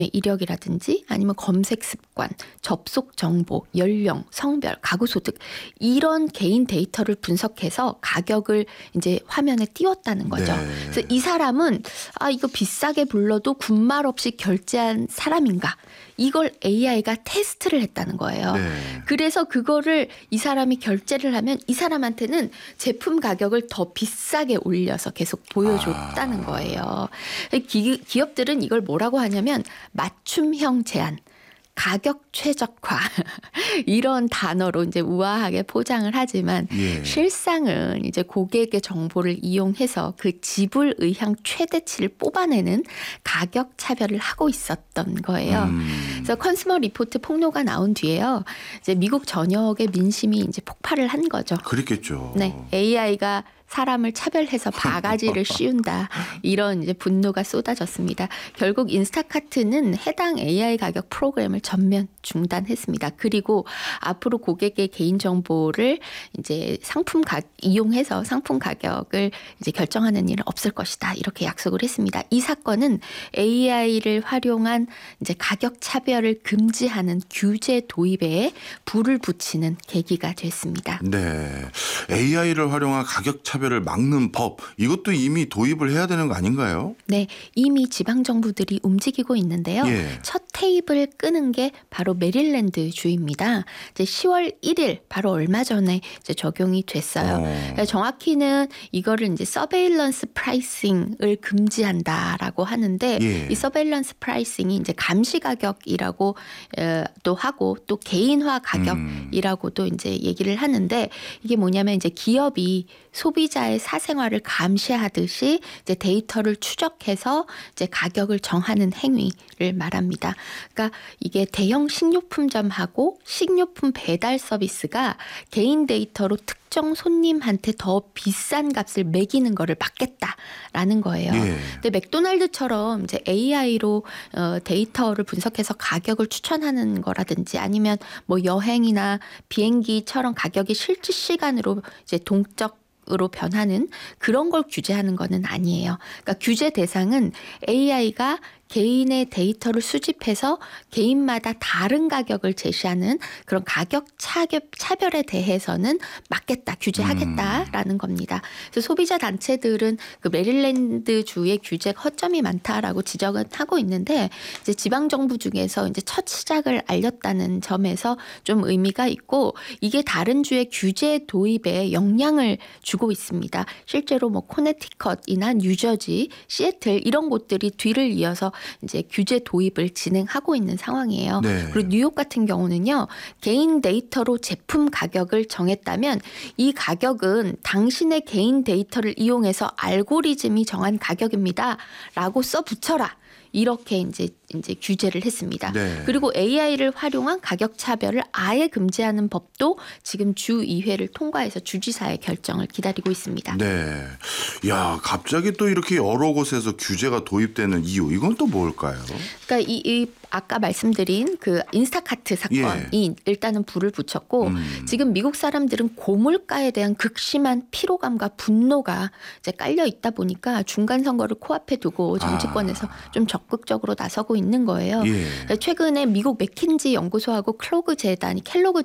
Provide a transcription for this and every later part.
이력이라든지 아니면 검색 습관, 접속 정보, 연령, 성별, 가구 소득 이런 개인 데이터를 분석해서 가격을 이제 화면에 띄웠다는 거죠. 네. 그래서 이 사람은 이거 비싸게 불러도 군말 없이 결제한 사람인가? 이걸 AI가 테스트를 했다는 거예요. 네. 그래서 그거를 이 사람이 결제를 하면 이 사람한테는 제품 가격을 더 비싸게 올려서 계속 보여줬다는 거예요. 기업들은 이걸 뭐라고 하냐면 맞춤형 제한, 가격 최적화 이런 단어로 이제 우아하게 포장을 하지만 예. 실상은 이제 고객의 정보를 이용해서 그 지불 의향 최대치를 뽑아내는 가격 차별을 하고 있었던 거예요. 그래서 컨슈머 리포트 폭로가 나온 뒤에요. 이제 미국 전역의 민심이 이제 폭발을 한 거죠. 그랬겠죠. 네, AI가 사람을 차별해서 바가지를 씌운다. 이런 이제 분노가 쏟아졌습니다. 결국 인스타카트는 해당 AI 가격 프로그램을 전면 중단했습니다. 그리고 앞으로 고객의 개인 정보를 이제 이용해서 상품 가격을 이제 결정하는 일은 없을 것이다. 이렇게 약속을 했습니다. 이 사건은 AI를 활용한 이제 가격 차별을 금지하는 규제 도입에 불을 붙이는 계기가 됐습니다. 네, AI를 활용한 가격 차별을 막는 법, 이것도 이미 도입을 해야 되는 거 아닌가요? 네, 이미 지방 정부들이 움직이고 있는데요. 예. 첫 테이블을 끄는 게 바로 메릴랜드 주입니다. 이제 10월 1일 바로 얼마 전에 이제 적용이 됐어요. 그러니까 정확히는 이거를 이제 서베일런스 프라이싱을 금지한다라고 하는데 예. 이 서베일런스 프라이싱이 이제 감시 가격이라고 또 하고 또 개인화 가격이라고도 이제 얘기를 하는데 이게 뭐냐면 이제 기업이 소비자의 사생활을 감시하듯이 이제 데이터를 추적해서 이제 가격을 정하는 행위를 말합니다. 그러니까 이게 대형 식료품점하고 식료품 배달 서비스가 개인 데이터로 특정 손님한테 더 비싼 값을 매기는 거를 막겠다라는 거예요. 예. 근데 맥도날드처럼 이제 AI로 데이터를 분석해서 가격을 추천하는 거라든지 아니면 뭐 여행이나 비행기처럼 가격이 실제 시간으로 이제 동적으로 변하는 그런 걸 규제하는 거는 아니에요. 그러니까 규제 대상은 AI가 개인의 데이터를 수집해서 개인마다 다른 가격을 제시하는 그런 가격 차별에 대해서는 막겠다, 규제하겠다라는 겁니다. 그래서 소비자 단체들은 그 메릴랜드 주의 규제가 허점이 많다라고 지적은 하고 있는데 이제 지방 정부 중에서 이제 첫 시작을 알렸다는 점에서 좀 의미가 있고 이게 다른 주의 규제 도입에 영향을 주고 있습니다. 실제로 뭐 코네티컷이나 뉴저지, 시애틀 이런 곳들이 뒤를 이어서 이제 규제 도입을 진행하고 있는 상황이에요. 네. 그리고 뉴욕 같은 경우는요. 개인 데이터로 제품 가격을 정했다면 이 가격은 당신의 개인 데이터를 이용해서 알고리즘이 정한 가격입니다. 라고 써붙여라. 이렇게 이제 규제를 했습니다. 네. 그리고 AI를 활용한 가격 차별을 아예 금지하는 법도 지금 주의회를 통과해서 주지사의 결정을 기다리고 있습니다. 네. 야, 갑자기 또 이렇게 여러 곳에서 규제가 도입되는 이유, 이건 또 뭘까요? 그러니까 이 아까 말씀드린 그 인스타카트 사건이 일단은 불을 붙였고 지금 미국 사람들은 고물가에 대한 극심한 피로감과 분노가 이제 깔려 있다 보니까 중간 선거를 코앞에 두고 정치권에서 좀 적극적으로 나서고 있는 거예요. 예. 최근에 미국 맥킨지 연구소하고 켈로그 재단이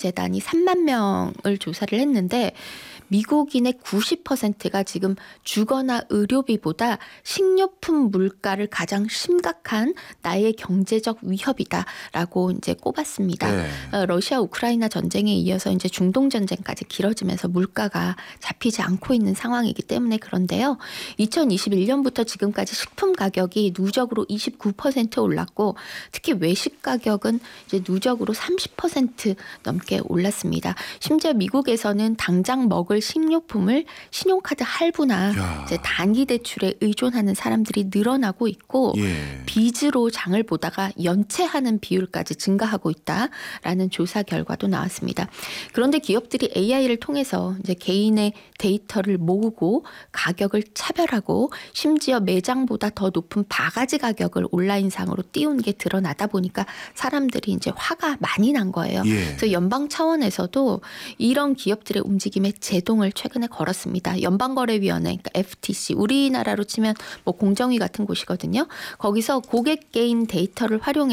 3만 명을 조사를 했는데 미국인의 90%가 지금 주거나 의료비보다 식료품 물가를 가장 심각한 나의 경제적 위협이다라고 이제 꼽았습니다. 네. 러시아 우크라이나 전쟁에 이어서 이제 중동 전쟁까지 길어지면서 물가가 잡히지 않고 있는 상황이기 때문에 그런데요. 2021년부터 지금까지 식품 가격이 누적으로 29% 올랐고 특히 외식 가격은 이제 누적으로 30% 넘게 올랐습니다. 심지어 미국에서는 당장 먹을 식료품을 신용카드 할부나 이제 단기 대출에 의존하는 사람들이 늘어나고 있고 예. 빚으로 장을 보다가 연체하는 비율까지 증가하고 있다라는 조사 결과도 나왔습니다. 그런데 기업들이 AI를 통해서 이제 개인의 데이터를 모으고 가격을 차별하고 심지어 매장보다 더 높은 바가지 가격을 온라인상으로 띄운 게 드러나다 보니까 사람들이 이제 화가 많이 난 거예요. 예. 그래서 연방 차원에서도 이런 기업들의 움직임에 제동을 최근에 걸었습니다. 연방거래위원회, 그러니까 FTC, 우리나라로 치면 뭐 공정위 같은 곳이거든요. 거기서 고객 개인 데이터를 활용해